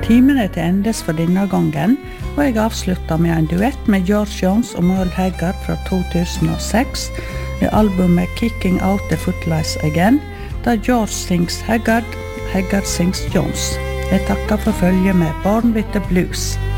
Timen til endes for denne gangen, og jeg avslutter med en duett med George Jones og Merle Haggard fra 2006, i albumet Kicking Out the Footlights Again, da George sings Haggard, Haggard sings Jones. Jeg takker for følget med Born with the Blues.